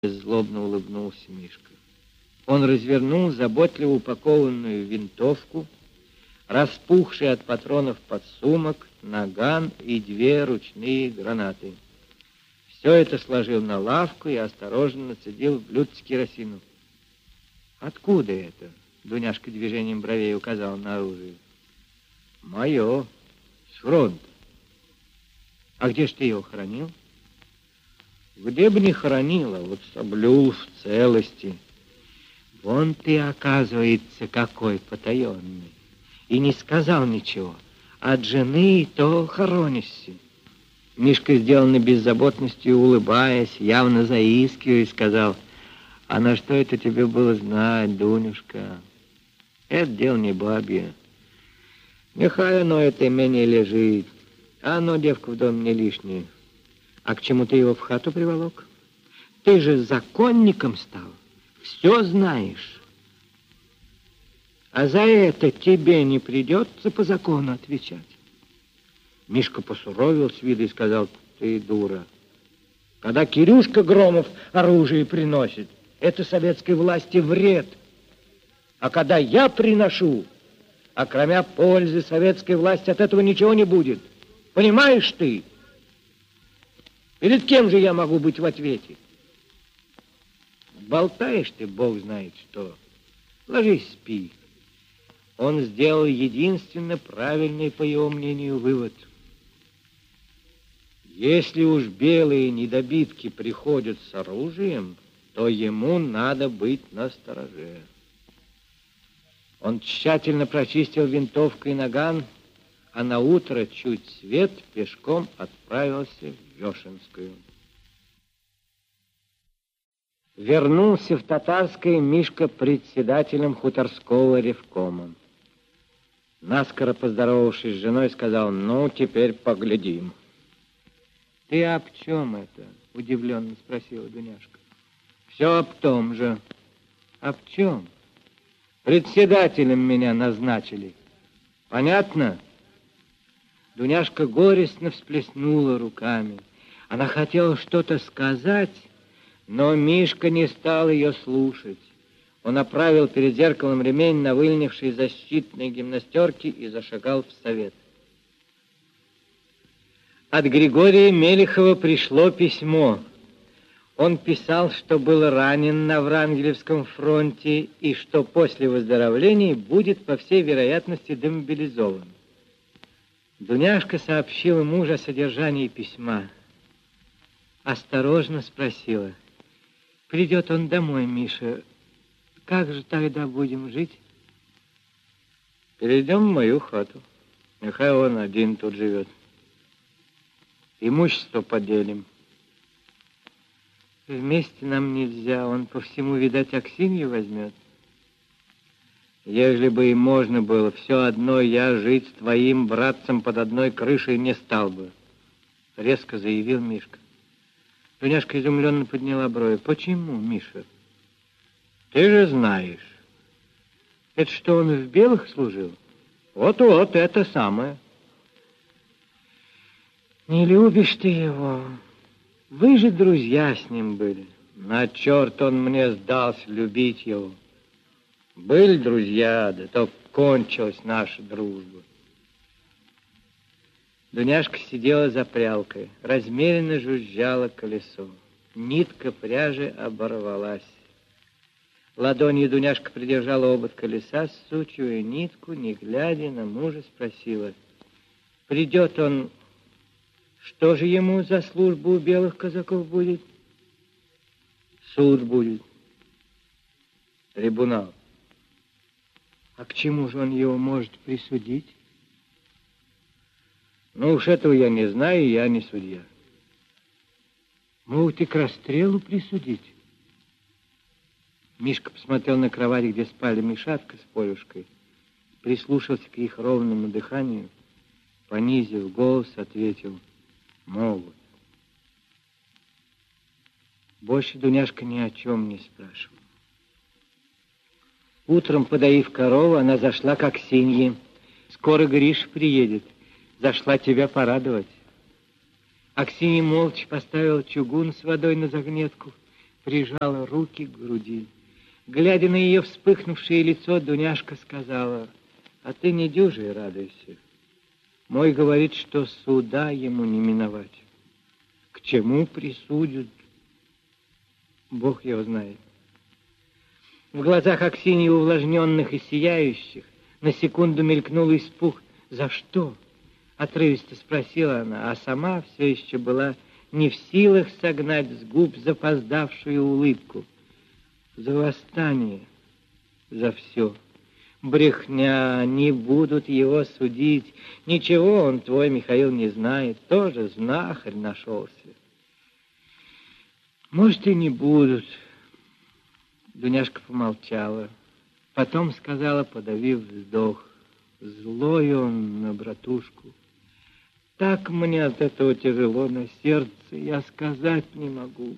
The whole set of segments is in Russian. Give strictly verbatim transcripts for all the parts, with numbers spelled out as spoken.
Злобно улыбнулся Мишка. Он развернул заботливо упакованную винтовку, распухший от патронов подсумок, наган и две ручные гранаты. Все это сложил на лавку и осторожно нацедил в блюдце керосину. «Откуда это?» — Дуняшка движением бровей указал на оружие. «Мое, с фронта». «А где ж ты его хранил?» «Где бы ни хранила, вот соблюл в целости». «Вон ты, оказывается, какой потаенный. И не сказал ничего. От жены то хоронишься». Мишка, сделанный беззаботностью, улыбаясь, явно заискивая, сказал: «А на что это тебе было знать, Дунюшка? Это дело не бабье. Нехай оно это имение лежит, а оно, девка, в доме не лишнее. А к чему ты его в хату приволок? Ты же законником стал, все знаешь. А за это тебе не придется по закону отвечать». Мишка посуровил с виду и сказал: «Ты дура. Когда Кирюшка Громов оружие приносит, это советской власти вред. А когда я приношу, а кроме пользы советской власти от этого ничего не будет. Понимаешь ты? Перед кем же я могу быть в ответе?» «Болтаешь ты, бог знает что. Ложись, спи». Он сделал единственно правильный, по его мнению, вывод. Если уж белые недобитки приходят с оружием, то ему надо быть настороже. Он тщательно прочистил винтовкой наган, а наутро чуть свет пешком отправился в Вешенскую. Вернулся в Татарское Мишка председателем хуторского ревкома. Наскоро поздоровавшись с женой, сказал: «Ну, теперь поглядим». «Ты об чем это?» — удивленно спросила Дуняшка. «Все об том же». «Об чем?» «Председателем меня назначили. Понятно?» Дуняшка горестно всплеснула руками. Она хотела что-то сказать, но Мишка не стал ее слушать. Он оправил перед зеркалом ремень на выльнившей защитной гимнастерке и зашагал в совет. От Григория Мелехова пришло письмо. Он писал, что был ранен на Врангелевском фронте и что после выздоровления будет, по всей вероятности, демобилизован. Дуняшка сообщила мужу о содержании письма. Осторожно спросила: «Придет он домой, Миша, как же тогда будем жить?» «Перейдем в мою хату. Нехай он один тут живет. Имущество поделим». «Вместе нам нельзя, он по всему, видать, Аксинью возьмет». «Ежели бы и можно было, все одно я жить с твоим братцем под одной крышей не стал бы», — резко заявил Мишка. Дуняшка изумленно подняла брови. «Почему, Миша?» «Ты же знаешь». «Это что, он в белых служил?» «Вот-вот, это самое». «Не любишь ты его. Вы же друзья с ним были». «На черт он мне сдался любить его. Были друзья, да то кончилась наша дружба». Дуняшка сидела за прялкой, размеренно жужжало колесо. Нитка пряжи оборвалась. Ладонью Дуняшка придержала обод колеса, сучивая нитку, не глядя на мужа, спросила: «Придет он, что же ему за службу у белых казаков будет?» «Суд будет. Трибунал». «А к чему же он его может присудить?» «Ну уж этого я не знаю, я не судья». «Могут и к расстрелу присудить». Мишка посмотрел на кровать, где спали Мишатка с Полюшкой, прислушался к их ровному дыханию, понизив голос, ответил: «Могут». Больше Дуняшка ни о чем не спрашивала. Утром, подоив корову, она зашла к Аксинье. «Скоро Гриша приедет. Зашла тебя порадовать». Аксинья молча поставила чугун с водой на загнетку, прижала руки к груди. Глядя на ее вспыхнувшее лицо, Дуняшка сказала: «А ты не дюжи радуйся. Мой говорит, что суда ему не миновать. К чему присудят, Бог его знает». В глазах Аксиньи, увлажненных и сияющих, на секунду мелькнул испуг. «За что?» — отрывисто спросила она, а сама все еще была не в силах согнать с губ запоздавшую улыбку. «За восстание, за все. Брехня, не будут его судить. Ничего он, твой Михаил, не знает. Тоже знахарь нашелся. Может, и не будут». Дуняшка помолчала. Потом сказала, подавив вздох: «Злой он на братушку. Так мне от этого тяжело на сердце, я сказать не могу.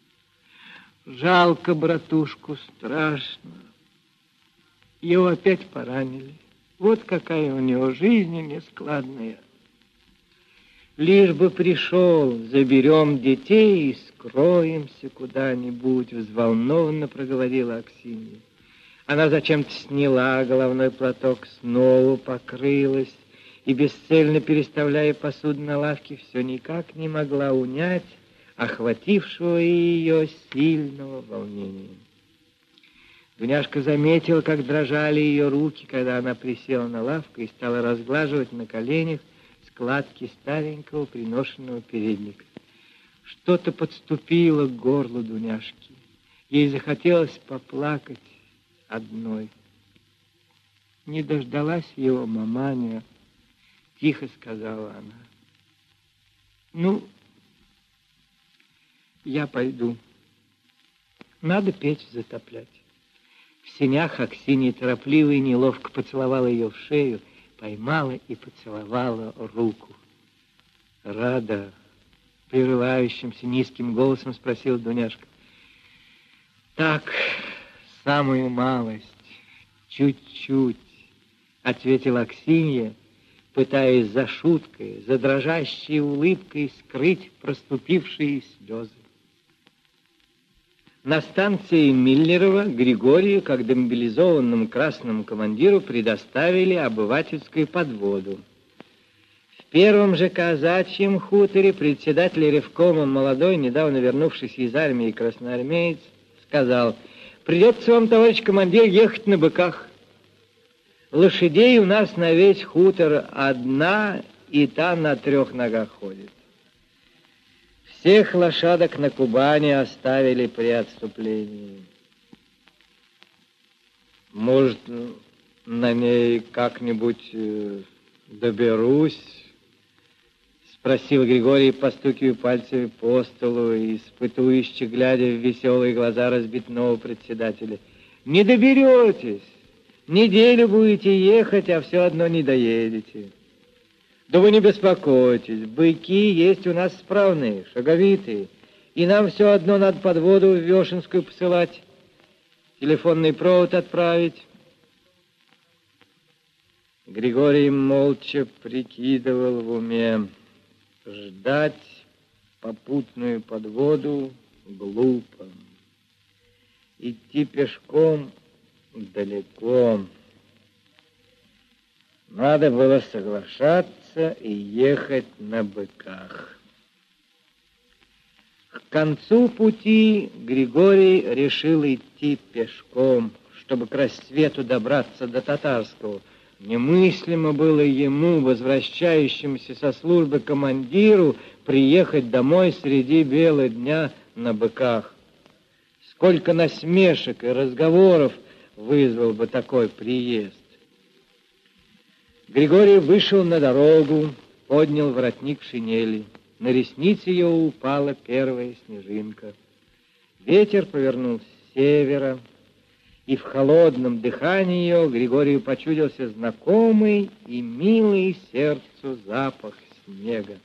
Жалко братушку, страшно. Его опять поранили. Вот какая у него жизнь нескладная. Лишь бы пришел, заберем детей и скроемся куда-нибудь», — взволнованно проговорила Аксинья. Она зачем-то сняла головной платок, снова покрылась и, бесцельно переставляя посуду на лавке, все никак не могла унять охватившего ее сильного волнения. Дуняшка заметила, как дрожали ее руки, когда она присела на лавку и стала разглаживать на коленях складки старенького приношенного передника. Что-то подступило к горлу Дуняшки. Ей захотелось поплакать одной. «Не дождалась его маманя», — тихо сказала она. «Ну, я пойду. Надо печь затоплять». В сенях Аксинья торопливо и неловко поцеловала ее в шею, поймала и поцеловала руку. «Рада?» — прерывающимся низким голосом спросила Дуняшка. «Так, самую малость, чуть-чуть», — ответила Аксинья, пытаясь за шуткой, за дрожащей улыбкой скрыть проступившие слезы. На станции Миллерово Григорию, как демобилизованному красному командиру, предоставили обывательскую подводу. В первом же казачьем хуторе председатель ревкома, молодой, недавно вернувшийся из армии красноармеец, сказал: «Придется вам, товарищ командир, ехать на быках. Лошадей у нас на весь хутор одна, и та на трех ногах ходит. Всех лошадок на Кубани оставили при отступлении. Может, на ней как-нибудь доберусь?» — спросил Григорий, постукивая пальцами по столу и испытующе глядя в веселые глаза разбитного председателя. «Не доберетесь. Неделю будете ехать, а все одно не доедете. Да вы не беспокойтесь, быки есть у нас справные, шаговитые, и нам все одно надо подводу в Вешенскую посылать, телефонный провод отправить». Григорий молча прикидывал в уме: ждать попутную подводу глупо, идти пешком далеко. Надо было соглашаться и ехать на быках. К концу пути Григорий решил идти пешком, чтобы к рассвету добраться до Татарского. Немыслимо было ему, возвращающемуся со службы командиру, приехать домой среди бела дня на быках. Сколько насмешек и разговоров вызвал бы такой приезд. Григорий вышел на дорогу, поднял воротник шинели. На ресницы его упала первая снежинка. Ветер повернул с севера, и в холодном дыхании ее Григорию почудился знакомый и милый сердцу запах снега.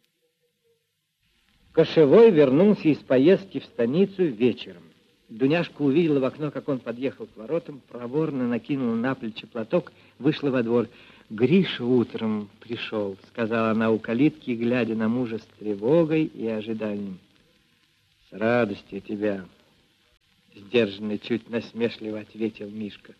Кошевой вернулся из поездки в станицу вечером. Дуняшка увидела в окно, как он подъехал к воротам, проворно накинула на плечи платок, вышла во двор. «Гриша утром пришел», — сказала она у калитки, глядя на мужа с тревогой и ожиданием. «С радостью тебя сдержанно, чуть насмешливо ответил Мишка.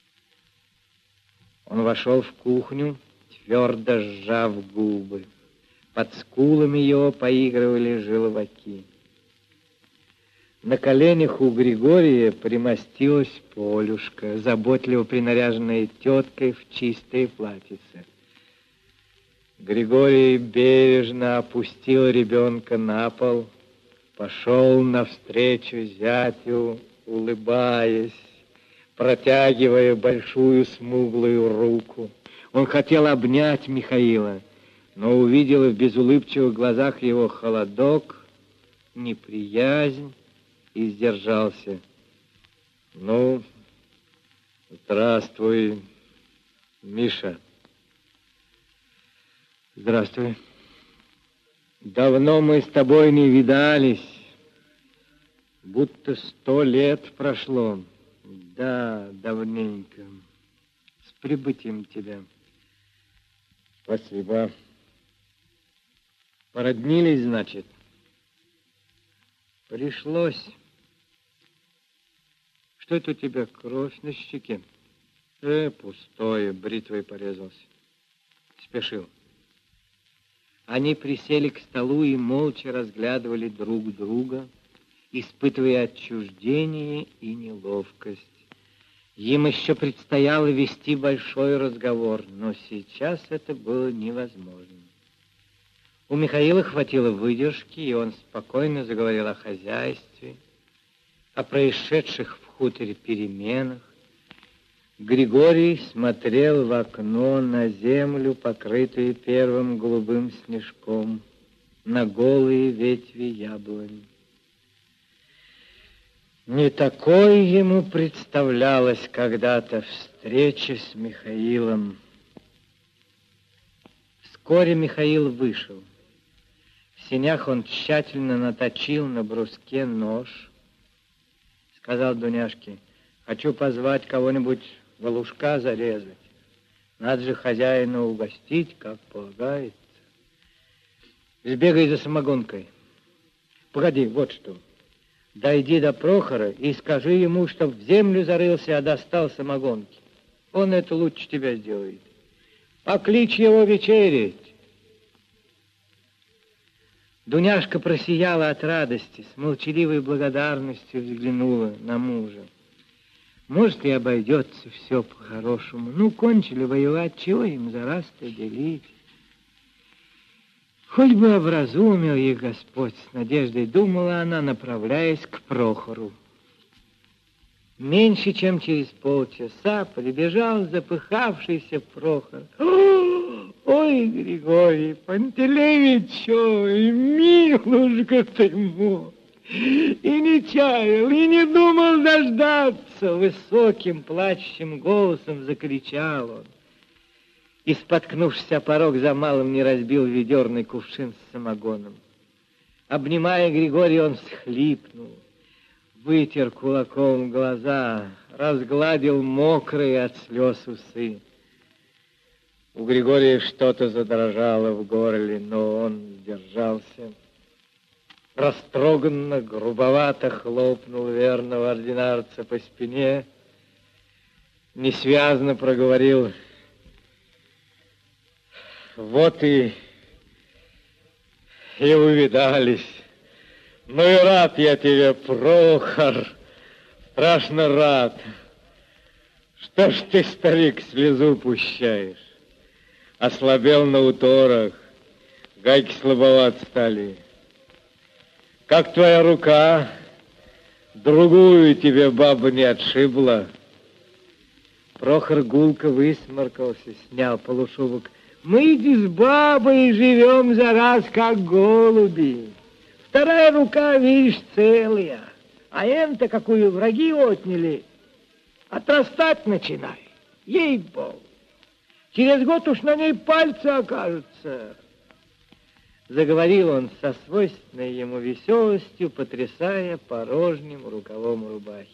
Он вошел в кухню, твердо сжав губы. Под скулами его поигрывали желваки. На коленях у Григория примостилась Полюшка, заботливо принаряженная теткой в чистое платьице. Григорий бережно опустил ребенка на пол, пошел навстречу зятю, улыбаясь, протягивая большую смуглую руку. Он хотел обнять Михаила, но увидел в безулыбчивых глазах его холодок, неприязнь и сдержался. Ну, здравствуй, Миша. Здравствуй. Давно мы с тобой не видались, будто сто лет прошло. Да, давненько. С прибытием тебя. Спасибо. Породнились, значит? Пришлось. Что это у тебя, кровь на щеке? Э, пустое, бритвой порезался. Спешил. Они присели к столу и молча разглядывали друг друга, испытывая отчуждение и неловкость. Им еще предстояло вести большой разговор, но сейчас это было невозможно. У Михаила хватило выдержки, и он спокойно заговорил о хозяйстве, о происшедших в хуторе переменах. Григорий смотрел в окно на землю, покрытую первым голубым снежком, на голые ветви яблонь. Не такой ему представлялась когда-то встреча с Михаилом. Вскоре Михаил вышел. В сенях он тщательно наточил на бруске нож. Сказал Дуняшке: хочу позвать кого-нибудь волушка зарезать. Надо же хозяина угостить, как полагается. Сбегай за самогонкой. Погоди, вот что. Дойди до Прохора и скажи ему, чтоб в землю зарылся, а достал самогонки. Он это лучше тебя сделает. Покличь его вечерить. Дуняшка просияла от радости, с молчаливой благодарностью взглянула на мужа. Может, и обойдется все по-хорошему. Ну, кончили воевать, чего им за раз-то делить? Хоть бы образумил их Господь, с надеждой думала она, направляясь к Прохору. Меньше чем через полчаса прибежал запыхавшийся Прохор. Ой, Григорий Пантелеевич, ой, милушка ты мой! И не чаял, и не думал дождаться, высоким плачущим голосом закричал он. И, споткнувшись о порог, за малым не разбил ведерный кувшин с самогоном. Обнимая Григория, он всхлипнул, вытер кулаком глаза, разгладил мокрые от слез усы. У Григория что-то задрожало в горле, но он сдержался. Растроганно, грубовато хлопнул верного ординарца по спине, несвязно проговорил: вот и, и увидались. Ну и рад я тебе, Прохор, страшно рад. Что ж ты, старик, слезу пущаешь? Ослабел на уторах, гайки слабоват стали. Как твоя рука? Другую тебе баба не отшибла. Прохор гулко высморкался, снял полушубок. Мы с бабой живем за раз, как голуби. Вторая рука, видишь, целая. А эм-то какую враги отняли, отрастать начинай. Ей-богу. Через год уж на ней пальцы окажутся. Заговорил он со свойственной ему веселостью, потрясая порожним рукавом рубахи.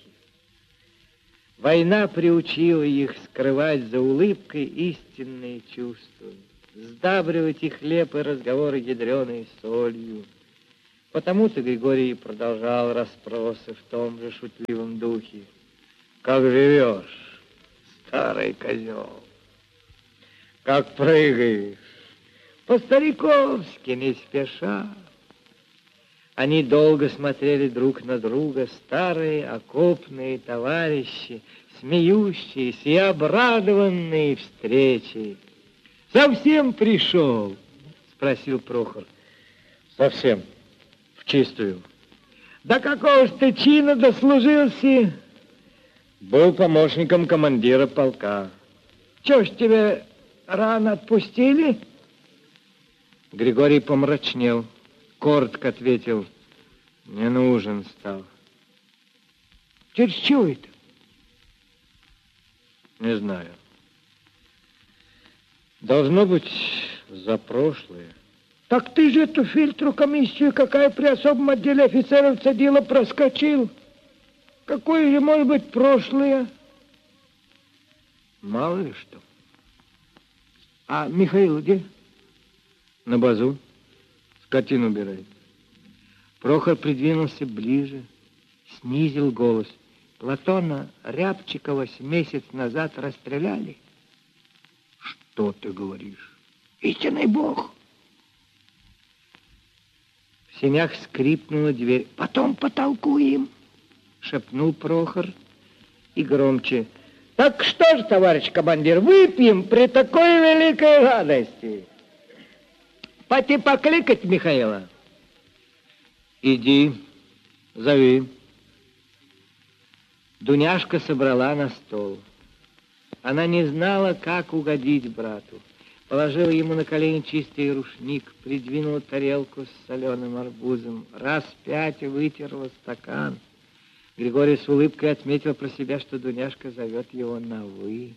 Война приучила их скрывать за улыбкой истинные чувства, сдабривать их хлеб и разговоры ядреной солью. Потому-то Григорий продолжал расспросы в том же шутливом духе. Как живешь, старый козел? Как прыгаешь? По-стариковски, не спеша. Они долго смотрели друг на друга, старые окопные товарищи, смеющиеся и обрадованные встречей. «Совсем пришел?» — спросил Прохор. «Совсем, в чистую». «Да какого ж ты чина дослужился?» «Был помощником командира полка». «Чё ж тебя рано отпустили?» Григорий помрачнел, коротко ответил: «Не нужен стал». «Через чего это?» «Не знаю. Должно быть, за прошлое». «Так ты же эту фильтру комиссию, какая при особом отделе офицеров цедила, проскочил. Какое же может быть прошлое?» «Мало ли что». «А Михаил где?» «На базу. Скотину убирает». Прохор придвинулся ближе, снизил голос. «Платона Рябчикова с месяц назад расстреляли». «Что ты говоришь?» «Истинный Бог». В сенях скрипнула дверь. «Потом потолкуем», — шепнул Прохор и громче. «Так что ж, товарищ командир, выпьем при такой великой радости. Пойти покликать Михаила?» «Иди, зови». Дуняшка собрала на стол. Она не знала, как угодить брату. Положила ему на колени чистый рушник, придвинула тарелку с соленым арбузом, раз пять вытерла стакан. Григорий с улыбкой отметил про себя, что Дуняшка зовет его на «вы».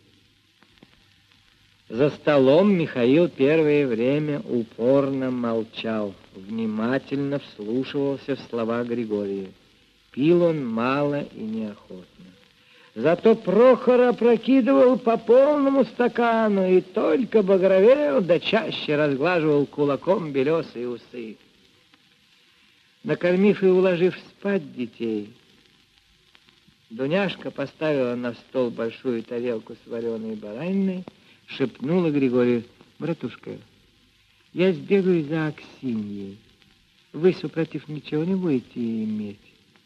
За столом Михаил первое время упорно молчал, внимательно вслушивался в слова Григория. Пил он мало и неохотно. Зато Прохор опрокидывал по полному стакану и только багровел, да чаще разглаживал кулаком белесые усы. Накормив и уложив спать детей, Дуняшка поставила на стол большую тарелку с вареной бараниной, шепнула Григорию: «Братушка, я сбегаю за Аксиньей. Вы, супротив, ничего не будете иметь?»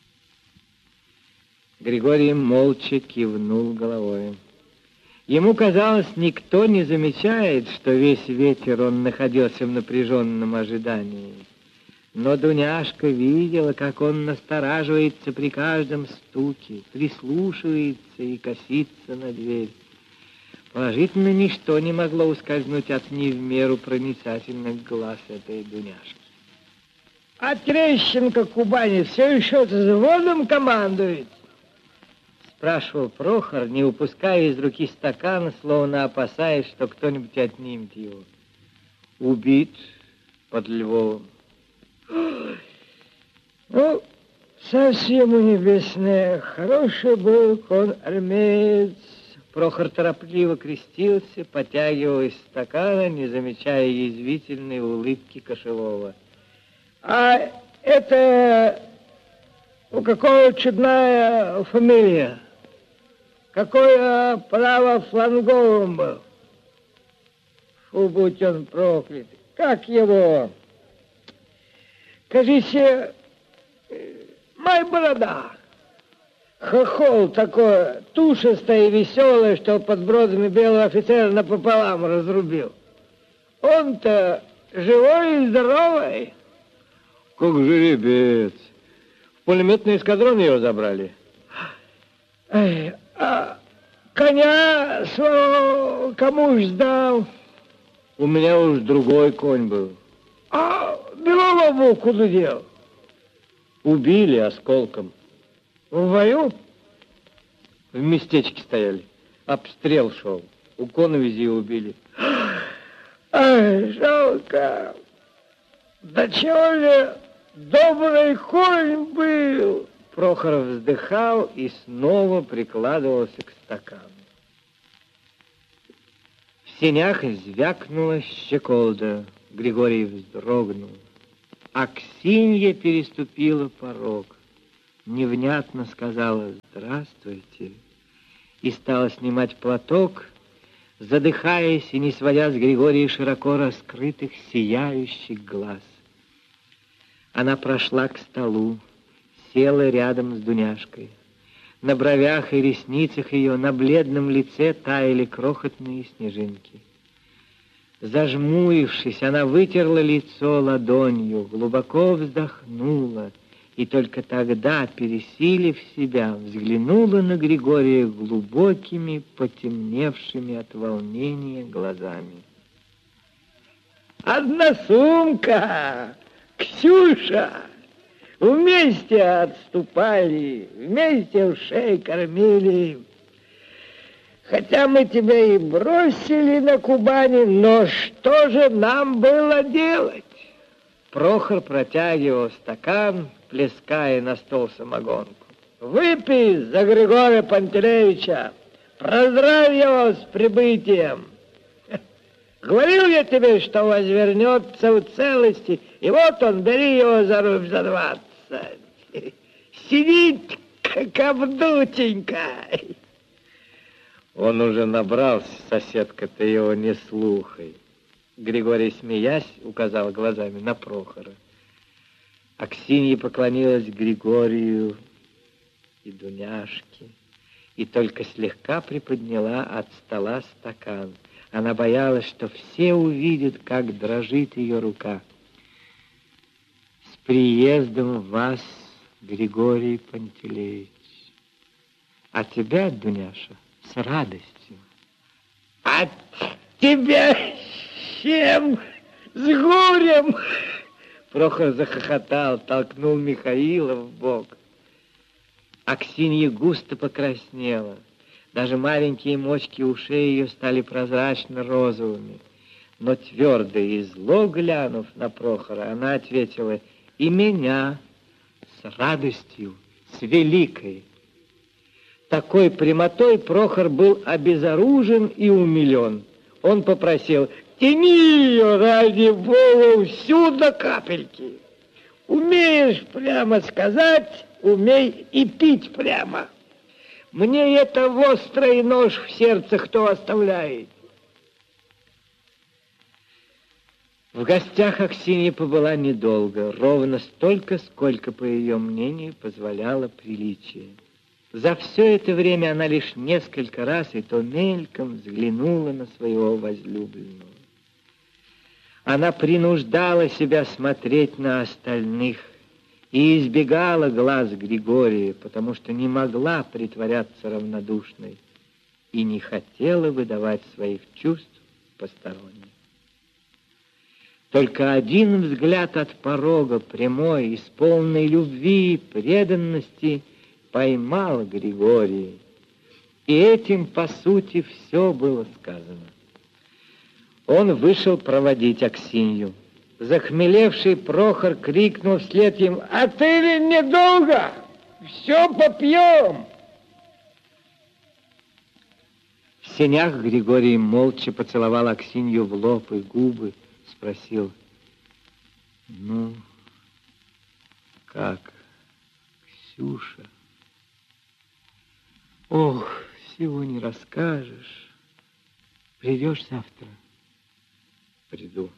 Григорий молча кивнул головой. Ему казалось, никто не замечает, что весь вечер он находился в напряженном ожидании. Но Дуняшка видела, как он настораживается при каждом стуке, прислушивается и косится на дверь. Положительно, ничто не могло ускользнуть от не в меру проницательных глаз этой Дуняшки. «А Терещенко Кубани все еще с заводом командует?» — спрашивал Прохор, не упуская из руки стакана, словно опасаясь, что кто-нибудь отнимет его. «Убит под Львовом». «Ну, совсем у небесное, хороший был конармеец». Прохор торопливо крестился, потягивал из стакана, не замечая язвительной улыбки Кошевого. «А это у какого чудная фамилия? Какое право фланговым был? Фу, будь он проклят! Как его? Кажись, Майборода. Хохол такой, тушистый и веселый, что под бродами белого офицера напополам разрубил. Он-то живой и здоровый. Как жеребец. В пулеметный эскадрон его забрали. Эй, а коня своего кому ж сдал? У меня уж другой конь был. А Белолобу куда дел? Убили осколком. В бою? В местечке стояли. Обстрел шел. У коновизи убили. Ай, жалко. Да чего ли добрый конь был? Прохоров вздыхал и снова прикладывался к стакану. В сенях звякнула щеколда. Григорий вздрогнул. Аксинья переступила порог, невнятно сказала «Здравствуйте» и стала снимать платок, задыхаясь и не сводя с Григория широко раскрытых сияющих глаз. Она прошла к столу, села рядом с Дуняшкой. На бровях и ресницах ее, на бледном лице таяли крохотные снежинки. Зажмурившись, она вытерла лицо ладонью, глубоко вздохнула и только тогда, пересилив себя, взглянула на Григория глубокими, потемневшими от волнения глазами. «Одна сумка! Ксюша! Вместе отступали, вместе ушей кормили. Хотя мы тебя и бросили на Кубани, но что же нам было делать?» Прохор протягивал стакан, плеская на стол самогонку. «Выпей за Григория Пантелеича, поздравь его с прибытием. Говорил я тебе, что возвернется в целости, и вот он, бери его за рубь за двадцать. Сидит, как обдутенька». Он уже набрался, соседка, ты его не слухай. Григорий, смеясь, указал глазами на Прохора. Аксинья поклонилась Григорию и Дуняшке и только слегка приподняла от стола стакан. Она боялась, что все увидят, как дрожит ее рука. «С приездом вас, Григорий Пантелеич! А тебя, Дуняша, с радостью!» «От тебя с чем? С горем!» Прохор захохотал, толкнул Михаила в бок. Аксинья густо покраснела. Даже маленькие мочки ушей ее стали прозрачно-розовыми. Но твердо и зло глянув на Прохора, она ответила: «И меня с радостью, с великой». Такой прямотой Прохор был обезоружен и умилен. Он попросил: «Тяни ее, ради Бога, всю до капельки. Умеешь прямо сказать, умей и пить прямо. Мне это острый нож в сердце кто оставляет». В гостях Аксинья побыла недолго, ровно столько, сколько, по ее мнению, позволяло приличие. За все это время она лишь несколько раз и то мельком взглянула на своего возлюбленного. Она принуждала себя смотреть на остальных и избегала глаз Григория, потому что не могла притворяться равнодушной и не хотела выдавать своих чувств посторонним. Только один взгляд от порога, прямой, исполненный любви и преданности, поймал Григория, и этим, по сути, все было сказано. Он вышел проводить Аксинью. Захмелевший Прохор крикнул вслед ему: «А ты ли недолго? Все попьем!» В сенях Григорий молча поцеловал Аксинью в лоб и губы, спросил: «Ну, как, Ксюша?» «Ох, всего не расскажешь. Придешь завтра?» «Приду».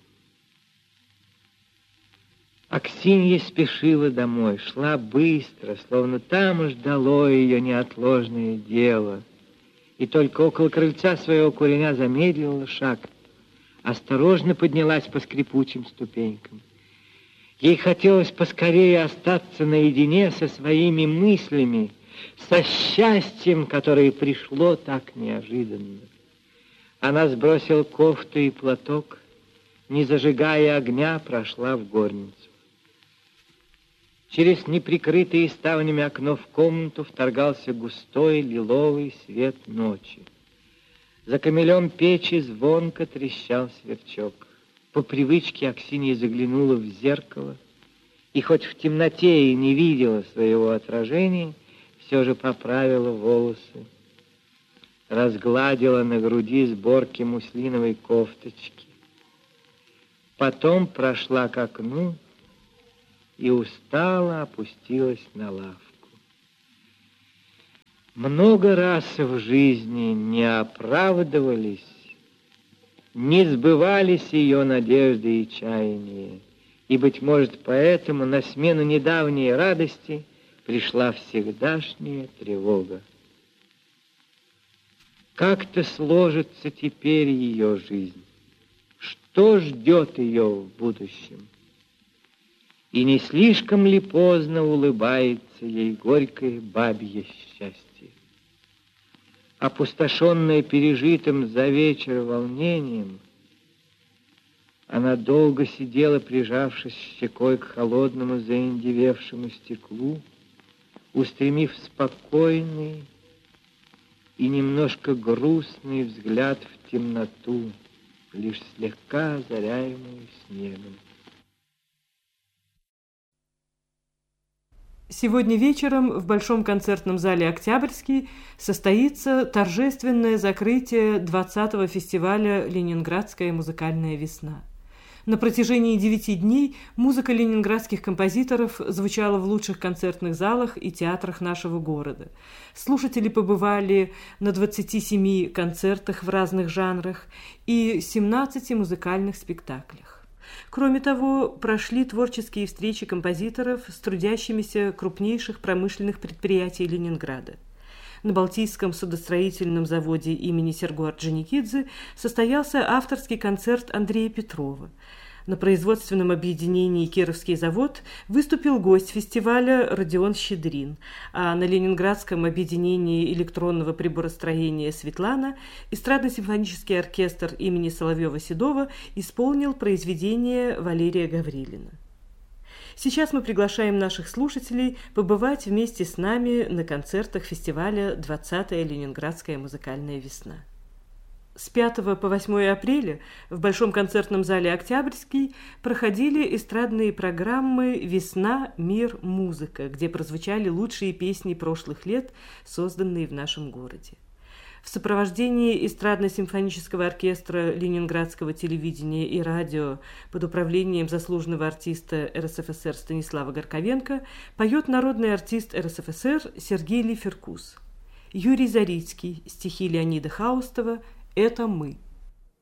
Аксинья спешила домой, шла быстро, словно там ждало ее неотложное дело. И только около крыльца своего куреня замедлила шаг, осторожно поднялась по скрипучим ступенькам. Ей хотелось поскорее остаться наедине со своими мыслями, со счастьем, которое пришло так неожиданно. Она сбросила кофту и платок, не зажигая огня, прошла в горницу. Через неприкрытое ставнями окно в комнату вторгался густой лиловый свет ночи. За камелем печи звонко трещал сверчок. По привычке Аксинья заглянула в зеркало, и хоть в темноте и не видела своего отражения, все же поправила волосы, разгладила на груди сборки муслиновой кофточки. Потом прошла к окну и устало опустилась на лавку. Много раз в жизни не оправдывались, не сбывались ее надежды и чаяния, и, быть может, поэтому на смену недавней радости пришла всегдашняя тревога. Как-то сложится теперь ее жизнь? Что ждет ее в будущем? И не слишком ли поздно улыбается ей горькое бабье счастье? Опустошенная пережитым за вечер волнением, она долго сидела, прижавшись щекой к холодному заиндевевшему стеклу, устремив спокойный и немножко грустный взгляд в темноту, лишь слегка озаряемую снегом. Сегодня вечером в Большом концертном зале «Октябрьский» состоится торжественное закрытие двадцатого фестиваля «Ленинградская музыкальная весна». На протяжении девяти дней музыка ленинградских композиторов звучала в лучших концертных залах и театрах нашего города. Слушатели побывали на двадцати семи концертах в разных жанрах и семнадцати музыкальных спектаклях. Кроме того, прошли творческие встречи композиторов с трудящимися крупнейших промышленных предприятий Ленинграда. На Балтийском судостроительном заводе имени Серго Орджоникидзе состоялся авторский концерт Андрея Петрова. На производственном объединении «Кировский завод» выступил гость фестиваля Родион Щедрин, а на Ленинградском объединении электронного приборостроения «Светлана» эстрадно-симфонический оркестр имени Соловьева-Седова исполнил произведение Валерия Гаврилина. Сейчас мы приглашаем наших слушателей побывать вместе с нами на концертах фестиваля «двадцатая Ленинградская музыкальная весна». С пятого по восьмое апреля в Большом концертном зале «Октябрьский» проходили эстрадные программы «Весна, мир, музыка», где прозвучали лучшие песни прошлых лет, созданные в нашем городе. В сопровождении эстрадно-симфонического оркестра Ленинградского телевидения и радио под управлением заслуженного артиста эр эс эф эс эр Станислава Горковенко поет народный артист эр эс эф эс эр Сергей Лиферкус. Юрий Зарицкий, стихи Леонида Хаустова «Это мы».